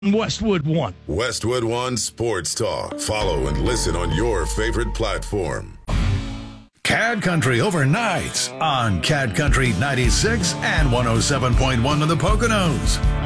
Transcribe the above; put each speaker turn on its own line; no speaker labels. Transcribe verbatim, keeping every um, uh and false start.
Westwood One.
Westwood One Sports Talk. Follow and listen on your favorite platform.
C A D Country overnights on C A D Country ninety-six and one oh seven point one in the Poconos.